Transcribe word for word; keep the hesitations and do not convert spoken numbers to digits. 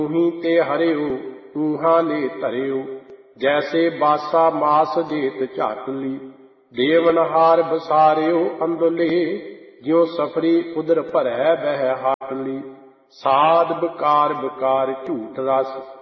ਤੂਹੀ ਤੇ ਹਰਿਓ ਤੂਹਾਂ ਨੇ ਧਰਿਓ। ਜੈਸੇ ਬਾਸਾ ਮਾਸ ਜੇਤ ਝਾਟਲੀ, ਦੇਵਨਹਾਰ ਬਸਾਰਿਓ ਅੰਦੁਲੇ। ਜਿਉ ਸਫਰੀ ਉਦਰ ਭਰੈ ਬਹਿ ਹਾਟਲੀ, ਸਾਧ ਬਕਾਰ ਬਕਾਰ ਝੂਠ ਰਸ।